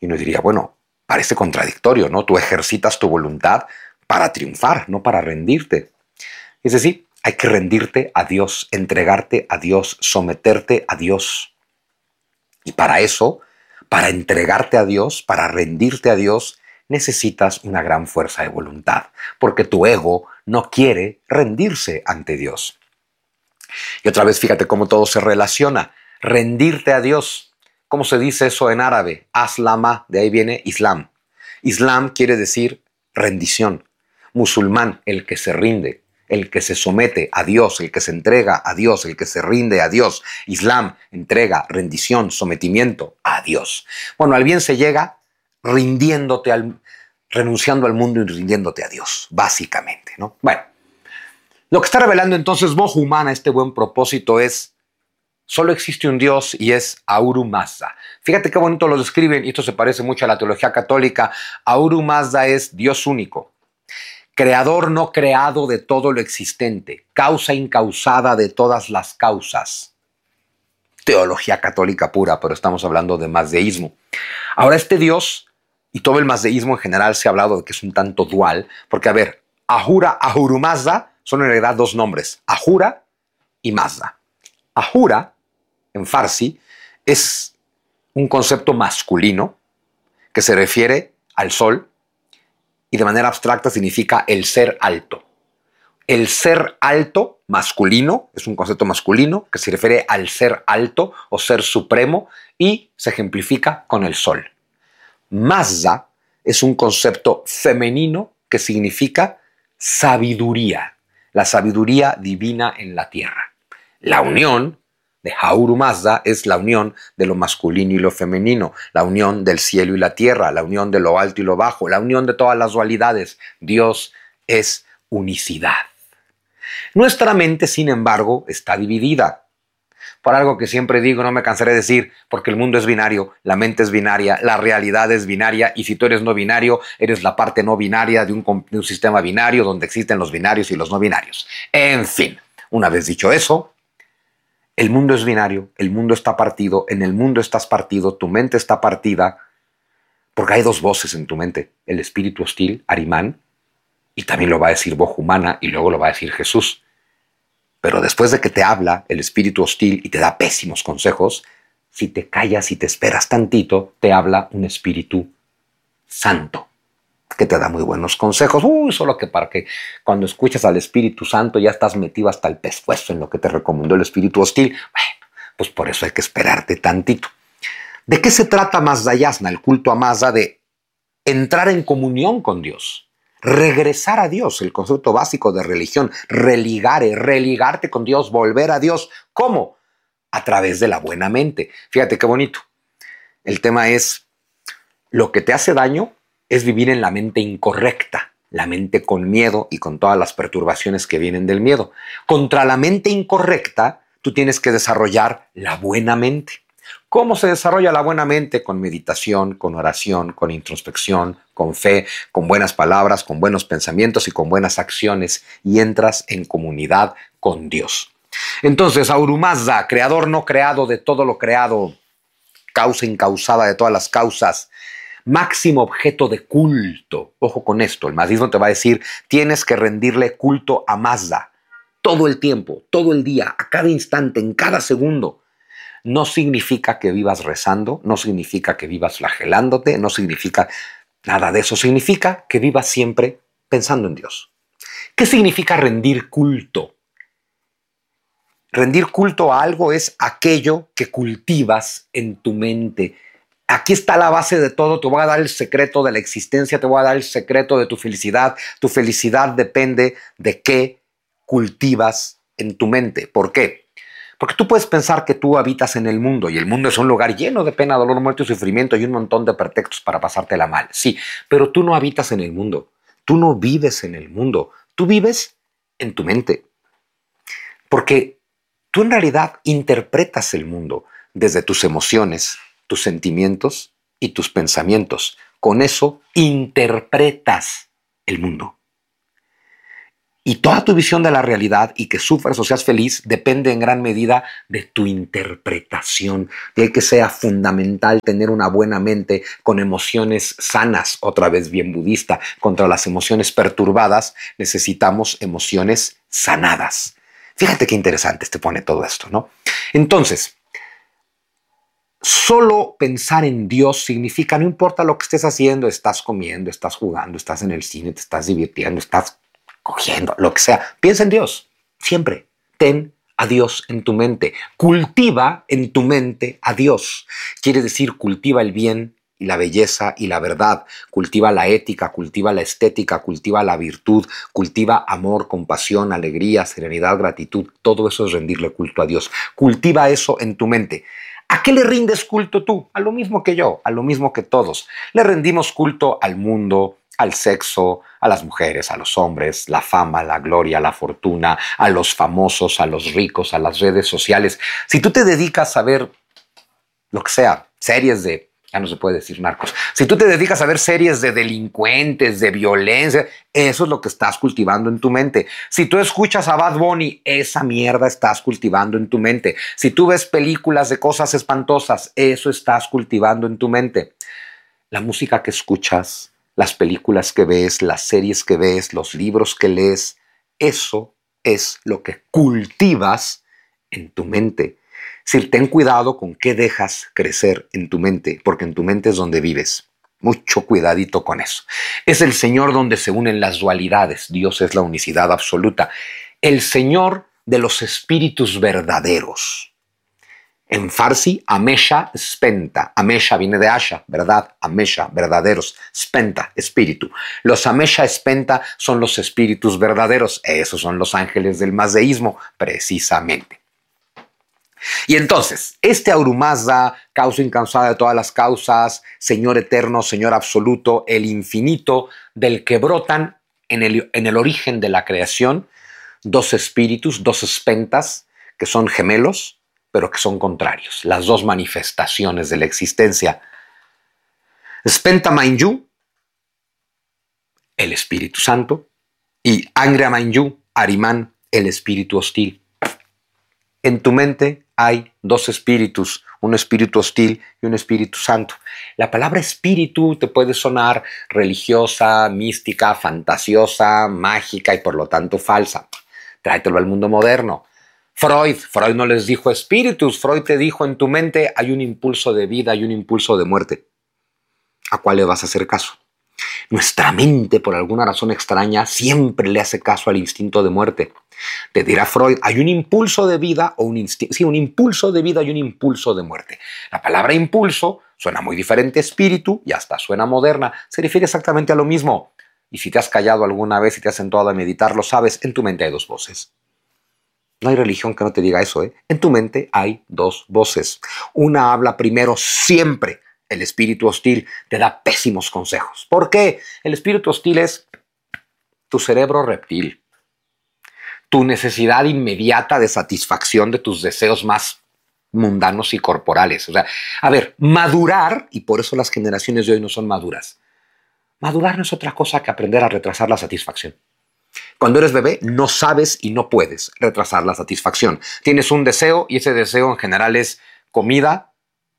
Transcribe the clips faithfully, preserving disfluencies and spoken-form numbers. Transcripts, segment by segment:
Y uno diría, bueno, parece contradictorio, ¿no? Tú ejercitas tu voluntad para triunfar, no para rendirte. Es decir, hay que rendirte a Dios, entregarte a Dios, someterte a Dios. Y para eso, para entregarte a Dios, para rendirte a Dios, necesitas una gran fuerza de voluntad, porque tu ego no quiere rendirse ante Dios. Y otra vez, fíjate cómo todo se relaciona. Rendirte a Dios. ¿Cómo se dice eso en árabe? Aslama, de ahí viene Islam. Islam quiere decir rendición. Musulmán, el que se rinde, el que se somete a Dios, el que se entrega a Dios, el que se rinde a Dios. Islam, entrega, rendición, sometimiento a Dios. Bueno, al bien se llega rindiéndote al, renunciando al mundo y rindiéndote a Dios, básicamente, ¿no? Bueno, lo que está revelando entonces Bohu Humana, este buen propósito, es solo existe un Dios y es Ahura Mazda. Fíjate qué bonito lo describen, y esto se parece mucho a la teología católica. Ahura Mazda es Dios único, creador no creado de todo lo existente, causa incausada de todas las causas. Teología católica pura, pero estamos hablando de mazdeísmo. Ahora, este Dios, y todo el mazdeísmo en general se ha hablado de que es un tanto dual, porque, a ver, Ahura, Ahura Mazda son en realidad dos nombres, Ahura y Mazda. Ahura, en farsi, es un concepto masculino que se refiere al sol y de manera abstracta significa el ser alto. El ser alto masculino es un concepto masculino que se refiere al ser alto o ser supremo y se ejemplifica con el sol. Mazda es un concepto femenino que significa sabiduría, la sabiduría divina en la tierra. La unión de Ahura Mazda es la unión de lo masculino y lo femenino, la unión del cielo y la tierra, la unión de lo alto y lo bajo, la unión de todas las dualidades. Dios es unicidad. Nuestra mente, sin embargo, está dividida. Por algo que siempre digo, no me cansaré de decir, porque el mundo es binario, la mente es binaria, la realidad es binaria, y si tú eres no binario, eres la parte no binaria de un, de un sistema binario donde existen los binarios y los no binarios. En fin, una vez dicho eso, el mundo es binario, el mundo está partido, en el mundo estás partido, tu mente está partida, porque hay dos voces en tu mente, el espíritu hostil, Arimán, y también lo va a decir Bohu Humana, y luego lo va a decir Jesús. Pero después de que te habla el espíritu hostil y te da pésimos consejos, si te callas y te esperas tantito, te habla un espíritu santo, que te da muy buenos consejos. Uy, solo que para que cuando escuchas al Espíritu Santo ya estás metido hasta el pescuezo en lo que te recomendó el espíritu hostil. Bueno, pues por eso hay que esperarte tantito. ¿De qué se trata Mazda Yasna, el culto a Mazda? De entrar en comunión con Dios, regresar a Dios, el concepto básico de religión, religare, religarte con Dios, volver a Dios. ¿Cómo? A través de la buena mente. Fíjate qué bonito. El tema es, lo que te hace daño es vivir en la mente incorrecta, la mente con miedo y con todas las perturbaciones que vienen del miedo. Contra la mente incorrecta, tú tienes que desarrollar la buena mente. ¿Cómo se desarrolla la buena mente? Con meditación, con oración, con introspección, con fe, con buenas palabras, con buenos pensamientos y con buenas acciones, y entras en comunidad con Dios. Entonces, Ahura Mazda, creador no creado de todo lo creado, causa incausada de todas las causas, máximo objeto de culto. Ojo con esto, el mazdismo te va a decir, tienes que rendirle culto a Mazda todo el tiempo, todo el día, a cada instante, en cada segundo. No significa que vivas rezando, no significa que vivas flagelándote, no significa nada de eso. Significa que vivas siempre pensando en Dios. ¿Qué significa rendir culto? Rendir culto a algo es aquello que cultivas en tu mente. Aquí está la base de todo. Te voy a dar el secreto de la existencia, te voy a dar el secreto de tu felicidad. Tu felicidad depende de qué cultivas en tu mente. ¿Por qué? Porque tú puedes pensar que tú habitas en el mundo y el mundo es un lugar lleno de pena, dolor, muerte y sufrimiento y un montón de pretextos para pasártela mal. Sí, pero tú no habitas en el mundo. Tú no vives en el mundo. Tú vives en tu mente. Porque tú en realidad interpretas el mundo desde tus emociones, tus sentimientos y tus pensamientos. Con eso interpretas el mundo. Y toda tu visión de la realidad y que sufras o seas feliz depende en gran medida de tu interpretación. De que sea fundamental tener una buena mente con emociones sanas, otra vez bien budista. Contra las emociones perturbadas necesitamos emociones sanadas. Fíjate qué interesante te pone todo esto, ¿no? Entonces, solo pensar en Dios significa, no importa lo que estés haciendo, estás comiendo, estás jugando, estás en el cine, te estás divirtiendo, estás cogiendo, lo que sea, piensa en Dios, siempre. Ten a Dios en tu mente, cultiva en tu mente a Dios. Quiere decir, cultiva el bien y la belleza y la verdad, cultiva la ética, cultiva la estética, cultiva la virtud, cultiva amor, compasión, alegría, serenidad, gratitud. Todo eso es rendirle culto a Dios. Cultiva eso en tu mente. ¿A qué le rindes culto tú? A lo mismo que yo, a lo mismo que todos. Le rendimos culto al mundo, al sexo, a las mujeres, a los hombres, la fama, la gloria, la fortuna, a los famosos, a los ricos, a las redes sociales. Si tú te dedicas a ver lo que sea, series de, ya no se puede decir narcos, si tú te dedicas a ver series de delincuentes, de violencia, eso es lo que estás cultivando en tu mente. Si tú escuchas a Bad Bunny, esa mierda estás cultivando en tu mente. Si tú ves películas de cosas espantosas, eso estás cultivando en tu mente. La música que escuchas, las películas que ves, las series que ves, los libros que lees, eso es lo que cultivas en tu mente. Si ten cuidado con qué dejas crecer en tu mente, porque en tu mente es donde vives. Mucho cuidadito con eso. Es el Señor donde se unen las dualidades. Dios es la unicidad absoluta. El Señor de los espíritus verdaderos. En farsi, Amesha Spenta. Amesha viene de Asha, verdad. Amesha, verdaderos. Spenta, espíritu. Los Amesha Spenta son los espíritus verdaderos. Esos son los ángeles del mazdeísmo, precisamente. Y entonces, este Ahura Mazda, causa incausada de todas las causas, Señor eterno, Señor absoluto, el infinito, del que brotan en el, en el origen de la creación dos espíritus, dos Spentas, que son gemelos, pero que son contrarios, las dos manifestaciones de la existencia. Spenta Mainyu, el Espíritu Santo, y Angra Mainyu, Ahriman, el espíritu hostil. En tu mente hay dos espíritus, un espíritu hostil y un espíritu santo. La palabra espíritu te puede sonar religiosa, mística, fantasiosa, mágica y por lo tanto falsa. Tráetelo al mundo moderno. Freud, Freud no les dijo espíritus, Freud te dijo en tu mente hay un impulso de vida y un impulso de muerte. ¿A cuál le vas a hacer caso? Nuestra mente, por alguna razón extraña, siempre le hace caso al instinto de muerte. Te dirá Freud, hay un impulso de vida o un instinto, sí, un impulso de vida y un impulso de muerte. La palabra impulso suena muy diferente a espíritu y hasta suena moderna, se refiere exactamente a lo mismo. Y si te has callado alguna vez y te has sentado a meditar, lo sabes, en tu mente hay dos voces. No hay religión que no te diga eso, ¿eh? En tu mente hay dos voces. Una habla primero siempre. El espíritu hostil te da pésimos consejos. ¿Por qué? El espíritu hostil es tu cerebro reptil. Tu necesidad inmediata de satisfacción de tus deseos más mundanos y corporales. O sea, a ver, madurar, y por eso las generaciones de hoy no son maduras. Madurar no es otra cosa que aprender a retrasar la satisfacción. Cuando eres bebé, no sabes y no puedes retrasar la satisfacción. Tienes un deseo y ese deseo en general es comida,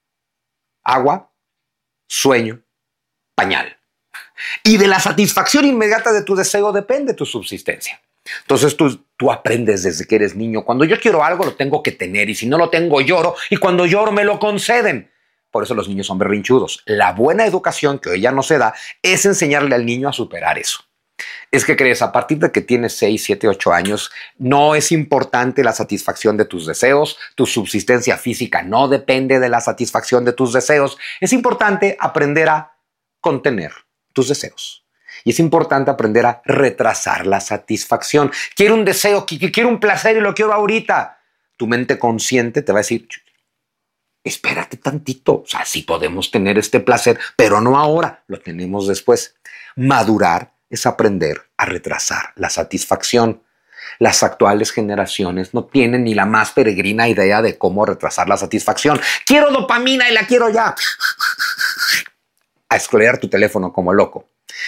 agua, sueño, pañal. Y de la satisfacción inmediata de tu deseo depende tu subsistencia. Entonces tú, tú aprendes desde que eres niño. Cuando yo quiero algo lo tengo que tener y si no lo tengo lloro y cuando lloro me lo conceden. Por eso los niños son berrinchudos. La buena educación que hoy ya no se da es enseñarle al niño a superar eso. Es que crees, a partir de que tienes seis, siete, ocho años, no es importante la satisfacción de tus deseos, tu subsistencia física no depende de la satisfacción de tus deseos. Es importante aprender a contener tus deseos. Y es importante aprender a retrasar la satisfacción. Quiero un deseo, quiero un placer y lo quiero ahorita. Tu mente consciente te va a decir, espérate tantito. O sea, sí podemos tener este placer, pero no ahora, lo tenemos después. Madurar es aprender a retrasar la satisfacción. Las actuales generaciones no tienen ni la más peregrina idea de cómo retrasar la satisfacción. Quiero dopamina y la quiero ya. A escrolear tu teléfono como loco.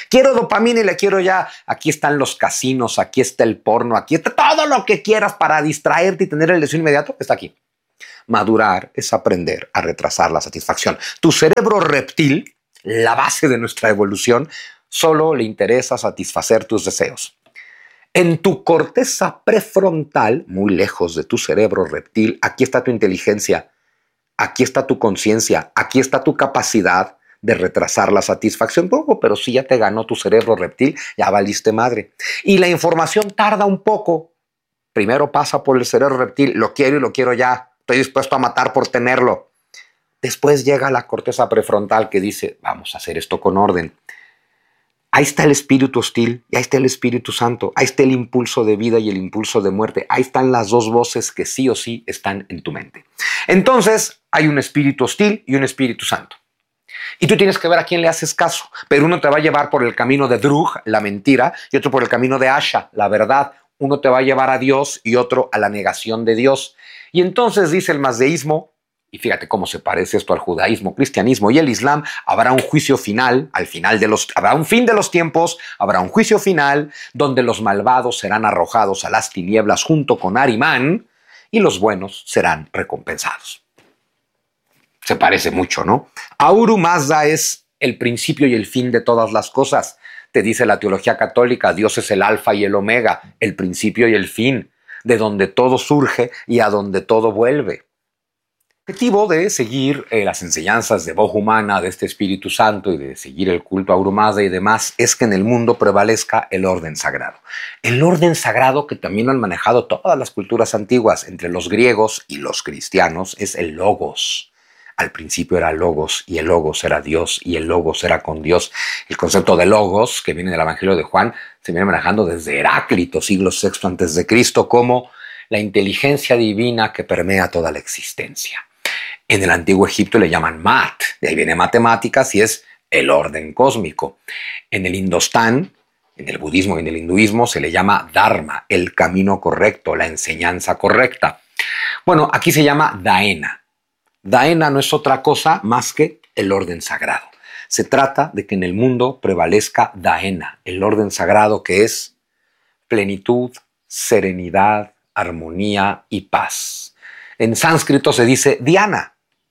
Quiero dopamina y la quiero ya. Aquí están los casinos, aquí está el porno, aquí está todo lo que quieras para distraerte y tener el deseo inmediato. Está aquí. Madurar es aprender a retrasar la satisfacción. Tu cerebro reptil, la base de nuestra evolución, solo le interesa satisfacer tus deseos. En tu corteza prefrontal, muy lejos de tu cerebro reptil, aquí está tu inteligencia, aquí está tu conciencia, aquí está tu capacidad de retrasar la satisfacción. Poco, pero si ya te ganó tu cerebro reptil, ya valiste madre. Y la información tarda un poco. Primero pasa por el cerebro reptil, lo quiero y lo quiero ya, estoy dispuesto a matar por tenerlo. Después llega la corteza prefrontal que dice, vamos a hacer esto con orden. Ahí está el espíritu hostil y ahí está el Espíritu Santo. Ahí está el impulso de vida y el impulso de muerte. Ahí están las dos voces que sí o sí están en tu mente. Entonces, hay un espíritu hostil y un Espíritu Santo. Y tú tienes que ver a quién le haces caso. Pero uno te va a llevar por el camino de Drug, la mentira, y otro por el camino de Asha, la verdad. Uno te va a llevar a Dios y otro a la negación de Dios. Y entonces dice el mazdeísmo, y fíjate cómo se parece esto al judaísmo, cristianismo y el islam, habrá un juicio final, al final de los, habrá un fin de los tiempos, habrá un juicio final donde los malvados serán arrojados a las tinieblas junto con Arimán y los buenos serán recompensados. Se parece mucho, ¿no? Ahura Mazda es el principio y el fin de todas las cosas. Te dice la teología católica, Dios es el alfa y el omega, el principio y el fin, de donde todo surge y a donde todo vuelve. El objetivo de seguir eh, las enseñanzas de Bohumana, de este Espíritu Santo y de seguir el culto a Ahura Mazda y demás es que en el mundo prevalezca el orden sagrado. El orden sagrado que también lo han manejado todas las culturas antiguas, entre los griegos y los cristianos, es el logos. Al principio era logos y el logos era Dios y el logos era con Dios. El concepto de logos, que viene del Evangelio de Juan, se viene manejando desde Heráclito, siglo sexto antes de Cristo, como la inteligencia divina que permea toda la existencia. En el antiguo Egipto le llaman Mat, de ahí viene matemáticas y es el orden cósmico. En el Indostán, en el budismo y en el hinduismo se le llama Dharma, el camino correcto, la enseñanza correcta. Bueno, aquí se llama Daena. Daena no es otra cosa más que el orden sagrado. Se trata de que en el mundo prevalezca Daena, el orden sagrado que es plenitud, serenidad, armonía y paz. En sánscrito se dice Dhyana.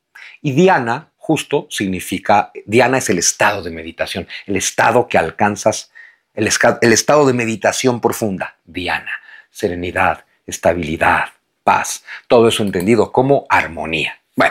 Y Dhyana justo significa, Dhyana es el estado de meditación, el estado que alcanzas, el, el estado de meditación profunda, Dhyana, serenidad, estabilidad, paz, todo eso entendido como armonía. Bueno,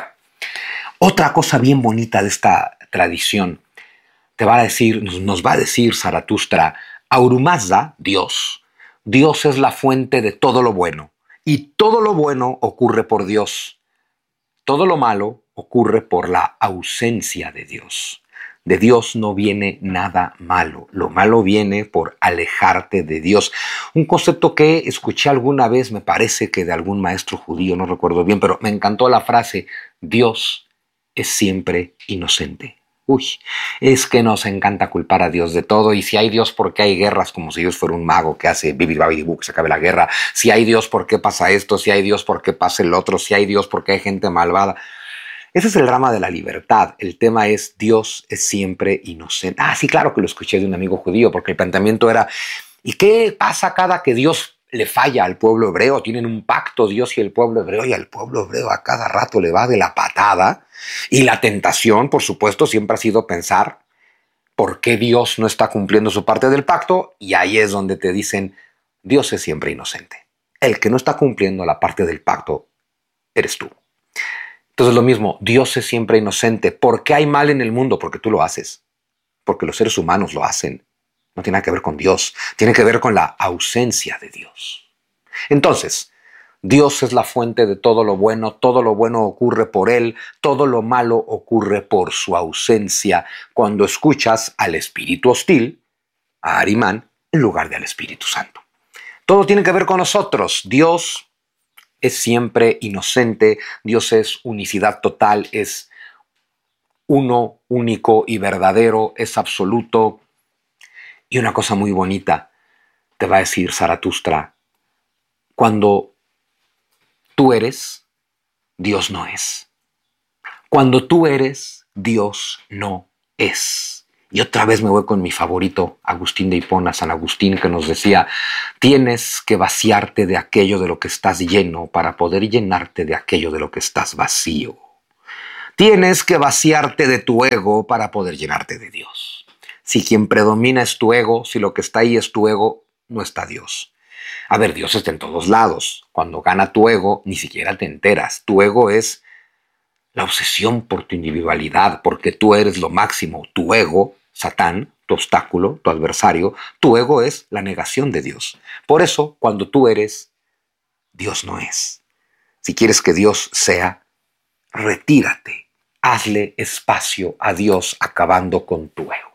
otra cosa bien bonita de esta tradición, te va a decir, nos va a decir Zaratustra, Ahura Mazda, Dios, Dios es la fuente de todo lo bueno y todo lo bueno ocurre por Dios. Todo lo malo ocurre por la ausencia de Dios. De Dios no viene nada malo. Lo malo viene por alejarte de Dios. Un concepto que escuché alguna vez, me parece que de algún maestro judío, no recuerdo bien, pero me encantó la frase, Dios es siempre inocente. Uy, es que nos encanta culpar a Dios de todo. Y si hay Dios, ¿por qué hay guerras? Como si Dios fuera un mago que hace bibi babi bu, que se acabe la guerra. Si hay Dios, ¿por qué pasa esto? Si hay Dios, ¿por qué pasa el otro? Si hay Dios, ¿por qué hay gente malvada? Ese es el drama de la libertad. El tema es Dios es siempre inocente. Ah, sí, claro que lo escuché de un amigo judío, porque el planteamiento era, ¿y qué pasa cada que Dios le falla al pueblo hebreo? Tienen un pacto Dios y el pueblo hebreo, y al pueblo hebreo a cada rato le va de la patada. Y la tentación, por supuesto, siempre ha sido pensar por qué Dios no está cumpliendo su parte del pacto, y ahí es donde te dicen, Dios es siempre inocente. El que no está cumpliendo la parte del pacto eres tú. Entonces lo mismo, Dios es siempre inocente. ¿Por qué hay mal en el mundo? Porque tú lo haces. Porque los seres humanos lo hacen. No tiene nada que ver con Dios. Tiene que ver con la ausencia de Dios. Entonces, Dios es la fuente de todo lo bueno. Todo lo bueno ocurre por Él. Todo lo malo ocurre por su ausencia. Cuando escuchas al espíritu hostil, a Arimán, en lugar de al Espíritu Santo. Todo tiene que ver con nosotros. Dios es siempre inocente, Dios es unicidad total, es uno, único y verdadero, es absoluto. Y una cosa muy bonita te va a decir Zaratustra, cuando tú eres, Dios no es. Cuando tú eres, Dios no es. Y otra vez me voy con mi favorito, Agustín de Hipona, San Agustín, que nos decía, tienes que vaciarte de aquello de lo que estás lleno para poder llenarte de aquello de lo que estás vacío. Tienes que vaciarte de tu ego para poder llenarte de Dios. Si quien predomina es tu ego, si lo que está ahí es tu ego, no está Dios. A ver, Dios está en todos lados. Cuando gana tu ego, ni siquiera te enteras. Tu ego es la obsesión por tu individualidad, porque tú eres lo máximo. Tu ego, Satán, tu obstáculo, tu adversario, tu ego es la negación de Dios. Por eso, cuando tú eres, Dios no es. Si quieres que Dios sea, retírate. Hazle espacio a Dios acabando con tu ego.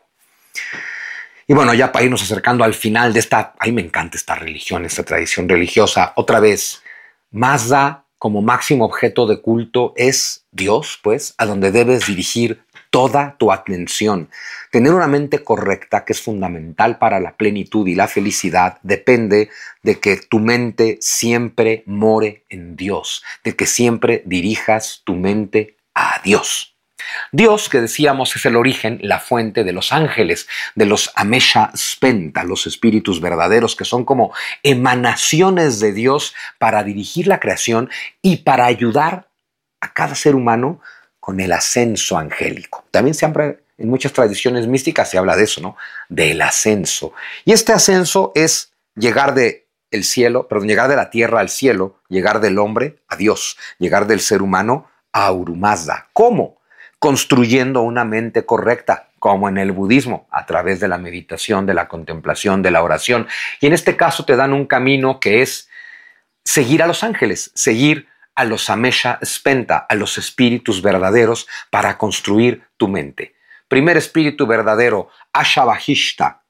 Y bueno, ya para irnos acercando al final de esta, a mí me encanta esta religión, esta tradición religiosa. Otra vez, Mazda como máximo objeto de culto es Dios, pues, a donde debes dirigir toda tu atención. Tener una mente correcta, que es fundamental para la plenitud y la felicidad, depende de que tu mente siempre more en Dios, de que siempre dirijas tu mente a Dios. Dios, que decíamos, es el origen, la fuente de los ángeles, de los Amesha Spenta, los espíritus verdaderos, que son como emanaciones de Dios para dirigir la creación y para ayudar a cada ser humano con el ascenso angélico. También siempre en muchas tradiciones místicas se habla de eso, ¿no? Del ascenso. Y este ascenso es llegar de el cielo, perdón, llegar de la tierra al cielo, llegar del hombre a Dios, llegar del ser humano a Ahura Mazda. ¿Cómo? Construyendo una mente correcta, como en el budismo, a través de la meditación, de la contemplación, de la oración. Y en este caso te dan un camino que es seguir a los ángeles, seguir a los Amesha Spenta, a los espíritus verdaderos, para construir tu mente. Primer espíritu verdadero, Asha Vahishta.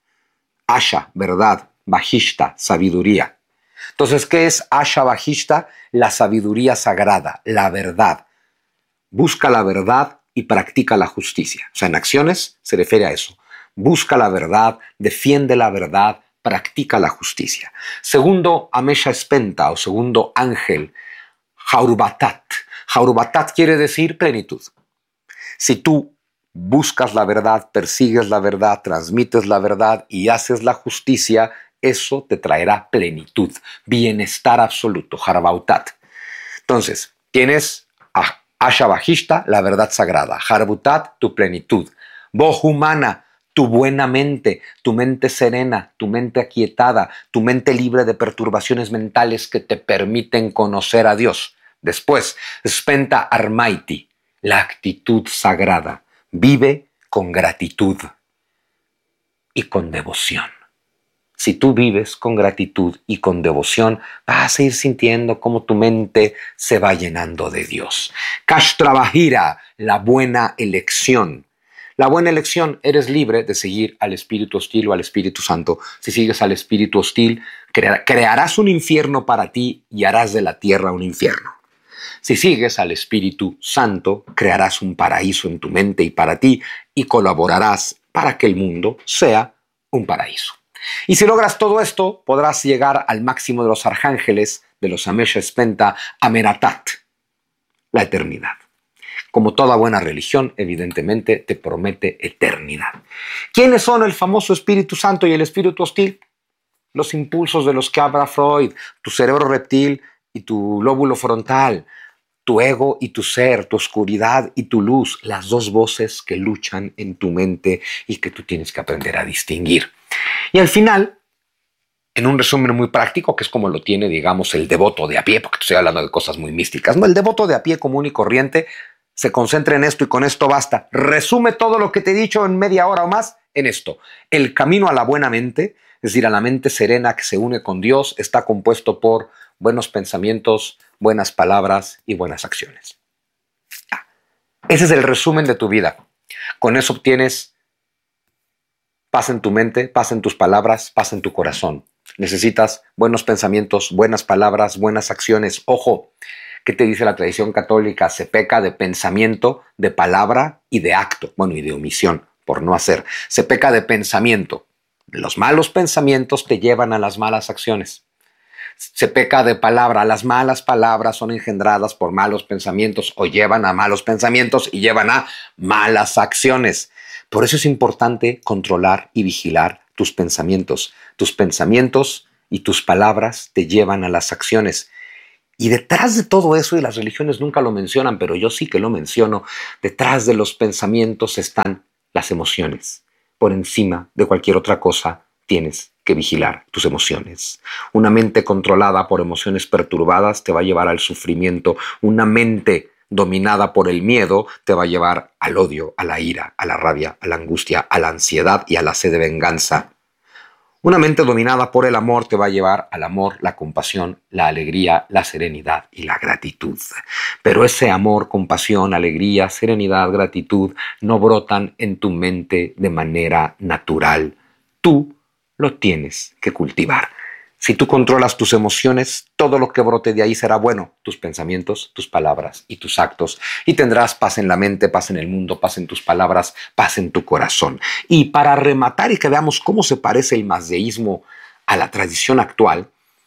Asha, verdad, Vahishta, sabiduría. Entonces, ¿qué es Asha Vahishta? La sabiduría sagrada, la verdad. Busca la verdad y practica la justicia. O sea, en acciones se refiere a eso. Busca la verdad, defiende la verdad, practica la justicia. Segundo, Amesha Spenta, o segundo ángel, Haurubatat. Haurubatat quiere decir plenitud. Si tú buscas la verdad, persigues la verdad, transmites la verdad y haces la justicia, eso te traerá plenitud, bienestar absoluto, Harbautat. Entonces, tienes a Asha Vahishta, la verdad sagrada. Harbutat, tu plenitud. Bohumana, tu buena mente, tu mente serena, tu mente aquietada, tu mente libre de perturbaciones mentales que te permiten conocer a Dios. Después, Spenta Armaiti, la actitud sagrada. Vive con gratitud y con devoción. Si tú vives con gratitud y con devoción, vas a ir sintiendo cómo tu mente se va llenando de Dios. Kashtrabahira, la buena elección. La buena elección, eres libre de seguir al espíritu hostil o al Espíritu Santo. Si sigues al espíritu hostil, crearás un infierno para ti y harás de la tierra un infierno. Si sigues al Espíritu Santo, crearás un paraíso en tu mente y para ti y colaborarás para que el mundo sea un paraíso. Y si logras todo esto, podrás llegar al máximo de los arcángeles, de los Amesha Spenta, Ameratat, la eternidad. Como toda buena religión, evidentemente te promete eternidad. ¿Quiénes son el famoso Espíritu Santo y el Espíritu hostil? Los impulsos de los que habla Freud, tu cerebro reptil y tu lóbulo frontal, tu ego y tu ser, tu oscuridad y tu luz, las dos voces que luchan en tu mente y que tú tienes que aprender a distinguir. Y al final, en un resumen muy práctico, que es como lo tiene, digamos, el devoto de a pie, porque estoy hablando de cosas muy místicas, ¿no? El devoto de a pie común y corriente se concentra en esto y con esto basta. Resume todo lo que te he dicho en media hora o más en esto. El camino a la buena mente, es decir, a la mente serena que se une con Dios, está compuesto por buenos pensamientos, buenas palabras y buenas acciones. Ese es el resumen de tu vida. Con eso obtienes paz en tu mente, paz en tus palabras, paz en tu corazón. Necesitas buenos pensamientos, buenas palabras, buenas acciones. Ojo, ¿qué te dice la tradición católica? Se peca de pensamiento, de palabra y de acto. Bueno, y de omisión, por no hacer. Se peca de pensamiento. Los malos pensamientos te llevan a las malas acciones. se peca de palabra. Las malas palabras son engendradas por malos pensamientos o llevan a malos pensamientos y llevan a malas acciones. Por eso es importante controlar y vigilar tus pensamientos. Tus pensamientos y tus palabras te llevan a las acciones. Y detrás de todo eso, y las religiones nunca lo mencionan, pero yo sí que lo menciono, detrás de los pensamientos están las emociones. Por encima de cualquier otra cosa, tienes que vigilar tus emociones. Una mente controlada por emociones perturbadas te va a llevar al sufrimiento. Una mente dominada por el miedo te va a llevar al odio, a la ira, a la rabia, a la angustia, a la ansiedad y a la sed de venganza. Una mente dominada por el amor te va a llevar al amor, la compasión, la alegría, la serenidad y la gratitud. Pero ese amor, compasión, alegría, serenidad, gratitud no brotan en tu mente de manera natural. Tú lo tienes que cultivar. Si tú controlas tus emociones, todo lo que brote de ahí será bueno. Tus pensamientos, tus palabras y tus actos. Y tendrás paz en la mente, paz en el mundo, paz en tus palabras, paz en tu corazón. Y para rematar y que veamos cómo se parece el mazdeísmo a la tradición actual,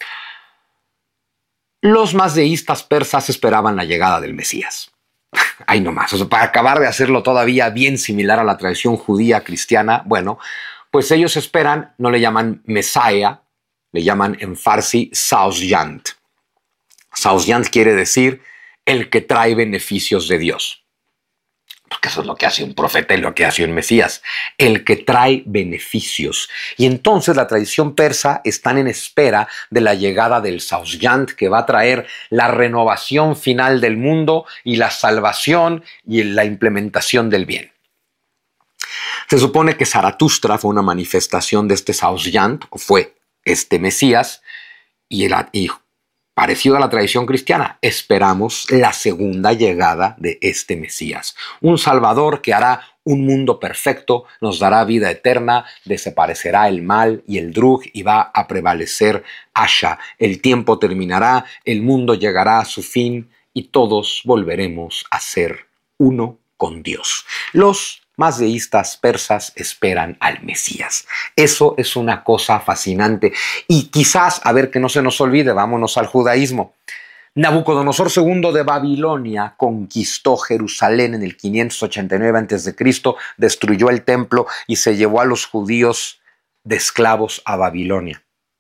los mazdeístas persas esperaban la llegada del Mesías. Ahí nomás. O sea, para acabar de hacerlo todavía bien similar a la tradición judía cristiana, bueno, pues ellos esperan, no le llaman Messiah, le llaman en farsi Saosyant. Saosyant quiere decir el que trae beneficios de Dios. Porque eso es lo que hace un profeta y lo que hace un Mesías. El que trae beneficios. Y entonces la tradición persa están en espera de la llegada del Saosyant, que va a traer la renovación final del mundo y la salvación y la implementación del bien. Se supone que Zaratustra fue una manifestación de este Saosyant, o fue este Mesías, y, el, y parecido a la tradición cristiana, esperamos la segunda llegada de este Mesías. Un Salvador que hará un mundo perfecto, nos dará vida eterna, desaparecerá el mal y el drug y va a prevalecer Asha. El tiempo terminará, el mundo llegará a su fin y todos volveremos a ser uno con Dios. Los mazdeístas persas esperan al Mesías. Eso es una cosa fascinante. Y quizás, a ver que no se nos olvide, vámonos al judaísmo. Nabucodonosor segundo de Babilonia conquistó Jerusalén en el quinientos ochenta y nueve antes de Cristo, destruyó el templo y se llevó a los judíos de esclavos a Babilonia.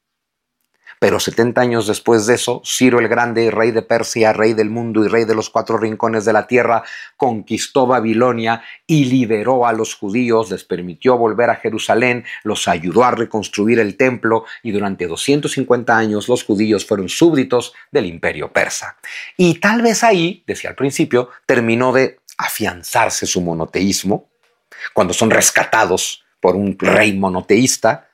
Pero setenta años después de eso, Ciro el Grande, rey de Persia, rey del mundo y rey de los cuatro rincones de la tierra, conquistó Babilonia y liberó a los judíos, les permitió volver a Jerusalén, los ayudó a reconstruir el templo y durante doscientos cincuenta años los judíos fueron súbditos del imperio persa. Y tal vez ahí, decía al principio, terminó de afianzarse su monoteísmo, cuando son rescatados por un rey monoteísta,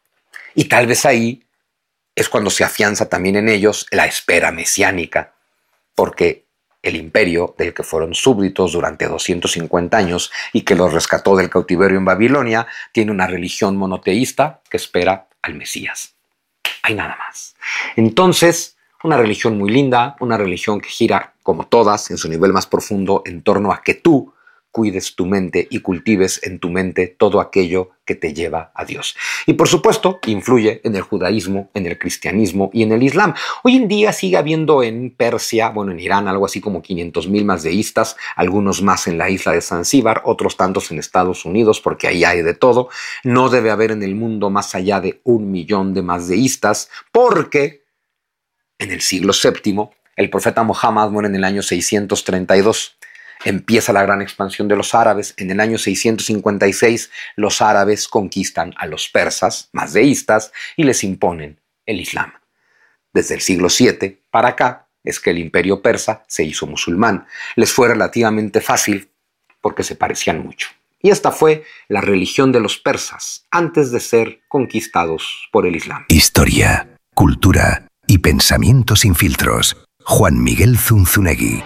y tal vez ahí es cuando se afianza también en ellos la espera mesiánica, porque el imperio del que fueron súbditos durante doscientos cincuenta años y que los rescató del cautiverio en Babilonia, tiene una religión monoteísta que espera al Mesías. Hay nada más. Entonces, una religión muy linda, una religión que gira, como todas, en su nivel más profundo, en torno a que tú cuides tu mente y cultives en tu mente todo aquello que te lleva a Dios. Y por supuesto, influye en el judaísmo, en el cristianismo y en el islam. Hoy en día sigue habiendo en Persia, bueno, en Irán, algo así como quinientos mil mazdeístas, algunos más en la isla de Zanzíbar, otros tantos en Estados Unidos, porque ahí hay de todo. No debe haber en el mundo más allá de un millón de mazdeístas, porque en el siglo séptimo, el profeta Muhammad muere en el año seiscientos treinta y dos. Empieza la gran expansión de los árabes. En el año seiscientos cincuenta y seis, los árabes conquistan a los persas, mazdeístas, y les imponen el Islam. Desde el siglo siete para acá es que el imperio persa se hizo musulmán. Les fue relativamente fácil porque se parecían mucho. Y esta fue la religión de los persas antes de ser conquistados por el Islam. Historia, cultura y pensamiento sin filtros. Juan Miguel Zunzunegui.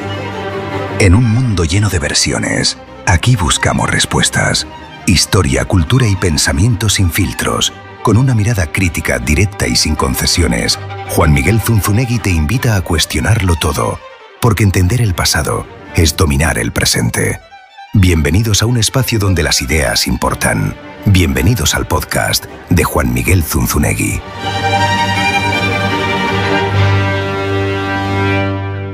En un mundo lleno de versiones, aquí buscamos respuestas. Historia, cultura y pensamiento sin filtros. Con una mirada crítica, directa y sin concesiones, Juan Miguel Zunzunegui te invita a cuestionarlo todo, porque entender el pasado es dominar el presente. Bienvenidos a un espacio donde las ideas importan. Bienvenidos al podcast de Juan Miguel Zunzunegui.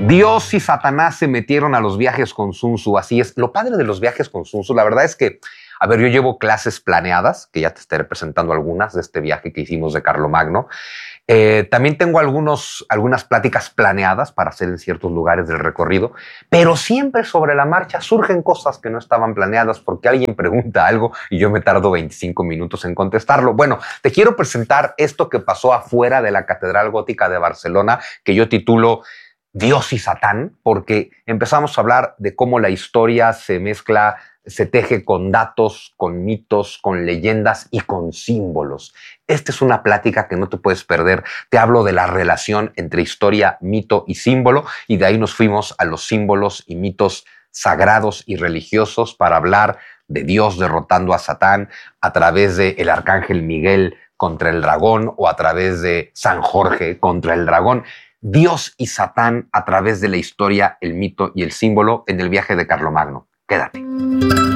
Dios y Satanás se metieron a los viajes con Sun Tzu, así es. Lo padre de los viajes con Sun Tzu, la verdad es que, a ver, yo llevo clases planeadas, que ya te estaré presentando algunas de este viaje que hicimos de Carlomagno. Eh, también tengo algunos, algunas pláticas planeadas para hacer en ciertos lugares del recorrido, pero siempre sobre la marcha surgen cosas que no estaban planeadas porque alguien pregunta algo y yo me tardo veinticinco minutos en contestarlo. Bueno, te quiero presentar esto que pasó afuera de la Catedral Gótica de Barcelona, que yo titulo Dios y Satán, porque empezamos a hablar de cómo la historia se mezcla, se teje con datos, con mitos, con leyendas y con símbolos. Esta es una plática que no te puedes perder. Te hablo de la relación entre historia, mito y símbolo, y de ahí nos fuimos a los símbolos y mitos sagrados y religiosos para hablar de Dios derrotando a Satán a través de el arcángel Miguel contra el dragón o a través de San Jorge contra el dragón. Dios y Satán a través de la historia, el mito y el símbolo en el viaje de Carlomagno. Quédate.